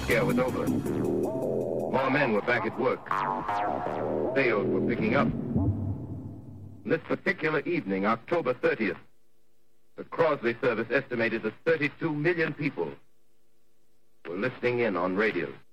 scare was over. More men were back at work. Sales were picking up. This particular evening, October 30th, the Crosley service estimated that 32 million people were listening in on radio.